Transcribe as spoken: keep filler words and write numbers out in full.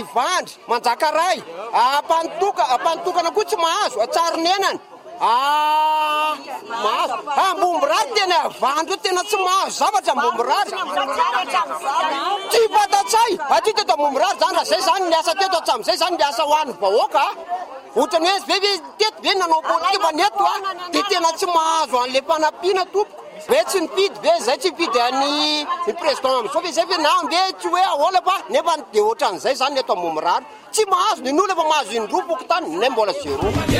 ivandry manjakaray ampantoka ampantokana koa tsy mahazo atsarinenany ah mahazo ambomborary tena avandro tena tsy mahazo zavatra ambomborary tsy fatatsay aty teto ambomborary zany raha zay zany miasa teto atsam'izay zany miasa ho an'ny vahoaka ohatrany hoe veve teto ve nanao politika neto a de tena tsy mahazo an'le mpanampiana tompo ve tsy nipidy ve zay tsy mipidy any ny président am'izao ve zay ve na mbe tsy hoe ahola fa nefa de ohatran'izay zany neto ambomborary tsy mahazo ny nolo efa mahazo indroa poko tany nay mbola zero